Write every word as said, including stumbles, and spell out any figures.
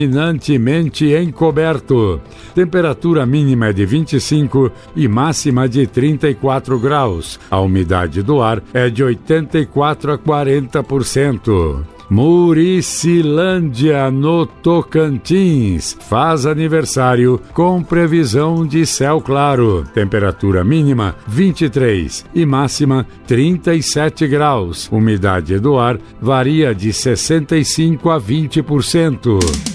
predominantemente encoberto. Temperatura mínima é de vinte e cinco e máxima de trinta e quatro graus. A umidade do ar é de oitenta e quatro a quarenta por cento. Muricilândia, no Tocantins, faz aniversário com previsão de céu claro. Temperatura mínima vinte e três e máxima trinta e sete graus. Umidade do ar varia de sessenta e cinco a vinte por cento.